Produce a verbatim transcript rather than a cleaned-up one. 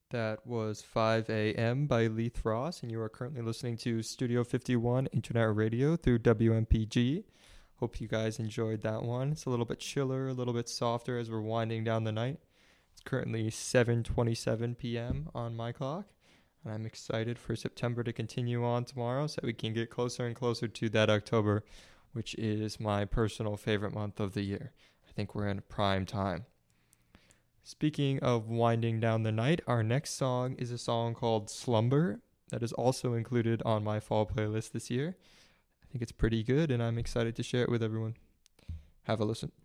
That was five a m by Leith Ross, and you are currently listening to Studio fifty-one Internet Radio through W M P G. Hope you guys enjoyed that one. It's a little bit chiller, a little bit softer as we're winding down the night. It's currently seven twenty-seven p.m. on my clock, and I'm excited for September to continue on tomorrow so we can get closer and closer to that October, which is my personal favorite month of the year. I think we're in prime time. Speaking of winding down the night, our next song is a song called Slumber that is also included on my fall playlist this year. I think it's pretty good, and I'm excited to share it with everyone. Have a listen.